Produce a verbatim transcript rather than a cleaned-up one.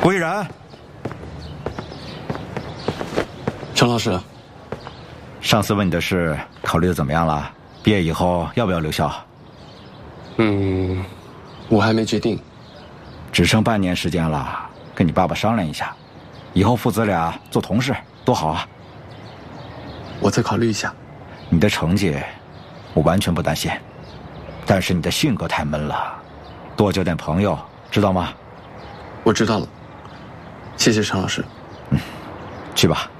顾依然， 陈老师， 上次问你的事考虑的怎么样了？毕业以后要不要留校？ 嗯，我还没决定。 只剩半年时间了，跟你爸爸商量一下，以后父子俩做同事多好啊！ 我再考虑一下。 你的成绩，我完全不担心，但是你的性格太闷了，多交点朋友，知道吗？ 我知道了，谢谢陈老师。 嗯，去吧。